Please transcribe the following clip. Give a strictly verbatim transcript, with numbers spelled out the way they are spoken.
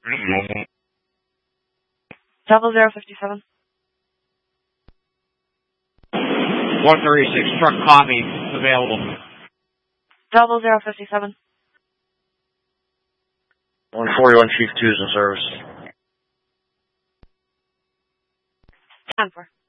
Double zero fifty seven. one thirty-six, truck copy, available. Double zero fifty seven. one forty-one, Chief two's in service. ten four.